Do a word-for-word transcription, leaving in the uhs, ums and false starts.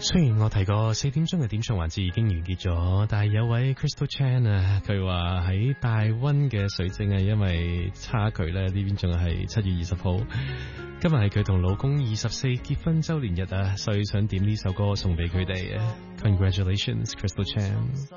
雖然我提過四點鐘嘅點唱環節已經完結咗，但係有位 Crystal Chan 啊，佢話喺大溫嘅水晶啊，因為差距咧，呢邊仲係七月二十號，今日係佢同老公二十四結婚周年日啊，所以想點呢首歌送俾佢哋啊 ，Congratulations Crystal Chan。